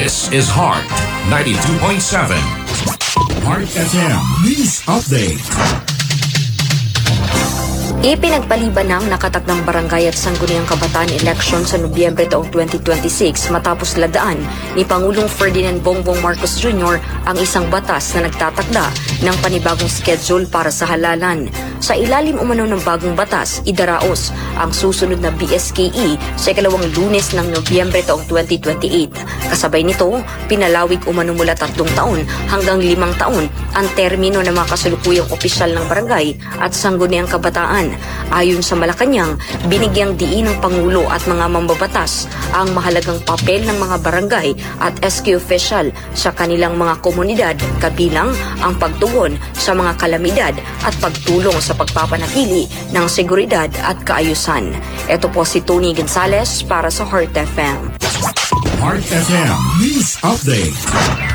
This is Heart 92.7. Heart FM News Update. Ipinagpaliban ng nakatakdang barangay at sangguniang kabataan election sa Nobyembre taong 2026 matapos ladaan ni Pangulong Ferdinand Bongbong Marcos Jr. ang isang batas na nagtatakda ng panibagong schedule para sa halalan. Sa ilalim umano ng bagong batas, idaraos ang susunod na BSKE sa ikalawang Lunes ng Nobyembre taong 2028. Kasabay nito, pinalawig umano mula 3 taon hanggang 5 taon ang termino ng mga kasalukuyang opisyal ng barangay at sangguniang kabataan. Ayon sa Malacanang, binigyang diin ng Pangulo at mga mambabatas ang mahalagang papel ng mga barangay at SK official sa kanilang mga komunidad, kabilang ang pagtugon sa mga kalamidad at pagtulong sa pagpapanatili ng seguridad at kaayusan. Ito po si Tony Gonzales para sa Heart FM. Heart FM News Update.